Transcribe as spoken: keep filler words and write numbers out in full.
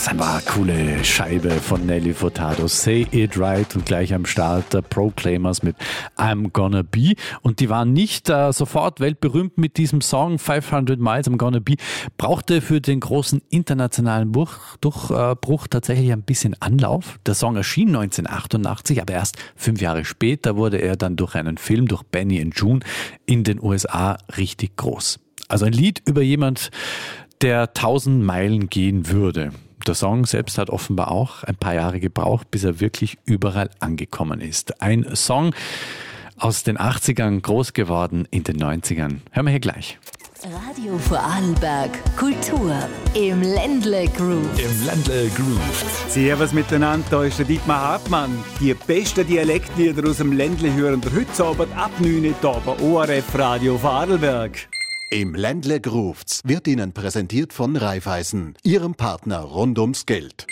Das war eine coole Scheibe von Nelly Furtado. Say It Right und gleich am Start der Proclaimers mit I'm Gonna Be. Und die waren nicht äh, sofort weltberühmt mit diesem Song fünfhundert Miles I'm Gonna Be. Brauchte für den großen internationalen Bruch, Durchbruch tatsächlich ein bisschen Anlauf. Der Song erschien neunzehnhundertachtundachtzig, aber erst fünf Jahre später wurde er dann durch einen Film, durch Benny and June, in den U S A richtig groß. Also ein Lied über jemand, der tausend Meilen gehen würde. Der Song selbst hat offenbar auch ein paar Jahre gebraucht, bis er wirklich überall angekommen ist. Ein Song aus den achtzigern, groß geworden in den neunzigern. Hören wir hier gleich. Radio Vorarlberg, Kultur im Ländle Groove. Im Ländle Groove. Servus miteinander, da ist der Dietmar Hartmann. Die besten Dialektlieder aus dem Ländle hören der heute Abend ab neun Uhr hier bei O R F Radio Vorarlberg. Im Ländle Groove wird Ihnen präsentiert von Raiffeisen, Ihrem Partner rund ums Geld.